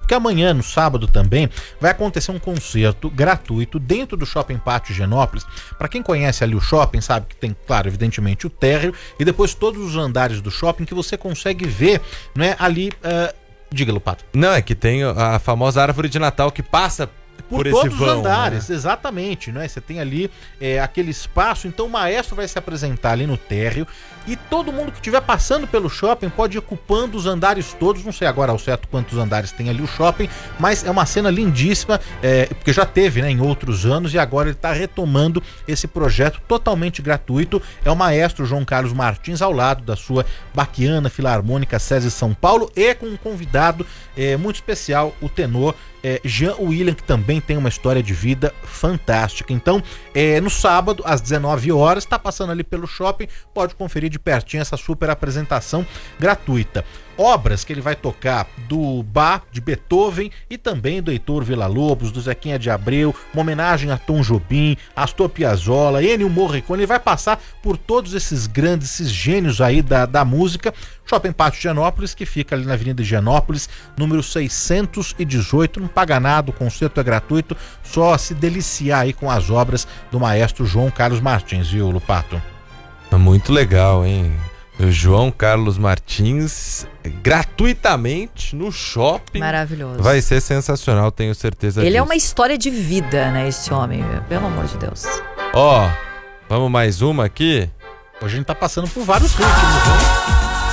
porque amanhã, no sábado também, vai acontecer um concerto gratuito dentro do Shopping Pátio Higienópolis. Para quem conhece ali o shopping, sabe que tem, claro, evidentemente o térreo e depois todos os andares do shopping que você consegue ver, né, ali... Diga, Lupato. Não, é que tem a famosa árvore de Natal que passa por todos esse vão, os andares, né? Exatamente, né? Você tem ali aquele espaço, então o maestro vai se apresentar ali no térreo e todo mundo que estiver passando pelo shopping pode ir ocupando os andares todos, não sei agora ao certo quantos andares tem ali o shopping, mas é uma cena lindíssima, porque já teve, né, em outros anos e agora ele está retomando esse projeto totalmente gratuito. É o maestro João Carlos Martins ao lado da sua Baquiana Filarmônica SESI São Paulo e com um convidado muito especial, o tenor Jean William, que também tem uma história de vida fantástica. Então, no sábado, às 19 horas, está passando ali pelo shopping, pode conferir de pertinho essa super apresentação gratuita. Obras que ele vai tocar do Bach, de Beethoven e também do Heitor Villa-Lobos, do Zequinha de Abreu, uma homenagem a Tom Jobim, Astor Piazzolla, Ennio Morricone. Ele vai passar por todos esses grandes, esses gênios aí da música. Shopping Pátio Higienópolis, que fica ali na Avenida Higienópolis, número 618, não paga nada, o concerto é gratuito, só se deliciar aí com as obras do maestro João Carlos Martins, viu, Lupato? Muito legal, hein? O João Carlos Martins, gratuitamente no shopping. Maravilhoso. Vai ser sensacional, tenho certeza disso. Ele é uma história de vida, né, esse homem, pelo amor de Deus. Ó, vamos mais uma aqui? Hoje a gente tá passando por vários ritmos, né?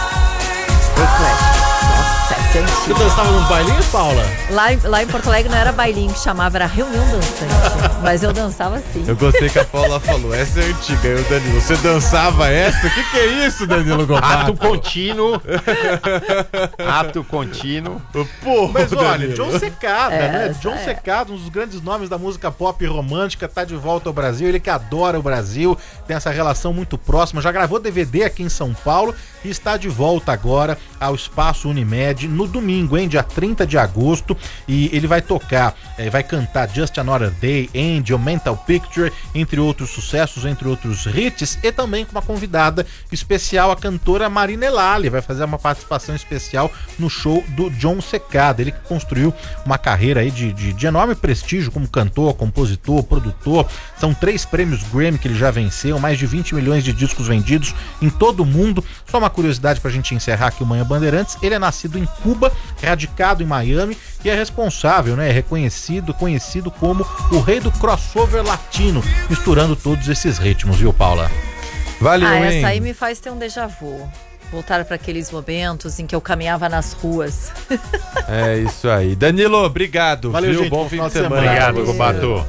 Nossa, essa é antiga. Você dançava nos bailinhos, Paula? Lá em Porto Alegre não era bailinho que chamava, era reunião dançante. Mas eu dançava sim. Eu gostei que a Paula falou, essa é antiga. Aí o Danilo, você dançava essa? O que é isso, Danilo Gobato? Ato contínuo. Ato contínuo. Porra, Mas olha, Danilo. John Cicada, né? John é. Cicada, um dos grandes nomes da música pop romântica, tá de volta ao Brasil. Ele que adora o Brasil, tem essa relação muito próxima, já gravou DVD aqui em São Paulo e está de volta agora ao Espaço Unimed no domingo, hein? Dia 30 de agosto. E ele vai tocar, vai cantar Just Another Day, Angel, Mental Picture, entre outros sucessos, entre outros hits, e também com uma convidada especial, a cantora Marina Elali, vai fazer uma participação especial no show do John Cicada. Ele que construiu uma carreira aí de enorme prestígio como cantor, compositor, produtor. São 3 prêmios Grammy que ele já venceu, mais de 20 milhões de discos vendidos em todo o mundo. Só uma curiosidade pra gente encerrar aqui o Manhã Bandeirantes: ele é nascido em Cuba, radicado em Miami e é responsável, né? É conhecido como o rei do crossover latino, misturando todos esses ritmos, viu, Paula? Valeu, hein? Essa aí me faz ter um déjà vu. Voltar para aqueles momentos em que eu caminhava nas ruas. É isso aí. Danilo, obrigado. Valeu, viu? gente, Bom bom fim final de de semana. semana. Obrigado, Gobato.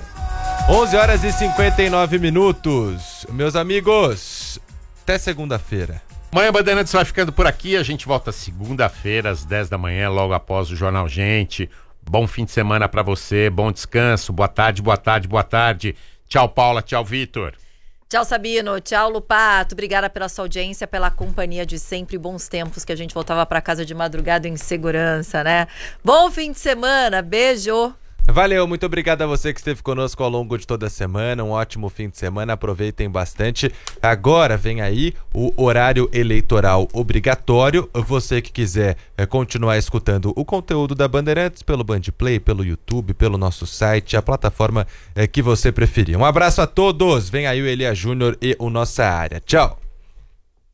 11h59. Meus amigos, até segunda-feira. Manhã Bandeirantes vai ficando por aqui. A gente volta segunda-feira às 10 da manhã, logo após o Jornal Gente. Bom fim de semana pra você, bom descanso, boa tarde, boa tarde, boa tarde. Tchau, Paula, tchau, Vitor. Tchau, Sabino. Tchau, Lupato. Obrigada pela sua audiência, pela companhia de sempre. Bons tempos que a gente voltava pra casa de madrugada em segurança, né? Bom fim de semana. Beijo. Valeu, muito obrigado a você que esteve conosco ao longo de toda a semana. Um ótimo fim de semana, aproveitem bastante. Agora vem aí o horário eleitoral obrigatório. Você que quiser continuar escutando o conteúdo da Bandeirantes pelo Bandplay, pelo YouTube, pelo nosso site, a plataforma que você preferir. Um abraço a todos, vem aí o Elia Júnior e o Nossa Área. Tchau!